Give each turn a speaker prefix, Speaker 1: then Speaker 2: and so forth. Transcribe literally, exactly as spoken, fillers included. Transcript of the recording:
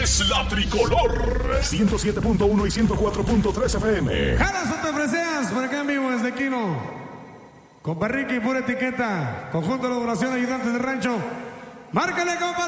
Speaker 1: es la tricolor. ciento siete punto uno y ciento cuatro punto tres F M.
Speaker 2: Jaras te ofreceas por acá en vivo desde Quino. Compa Ricky, pura etiqueta. Conjunto de elaboración, ayudantes de rancho. Márcale, compa.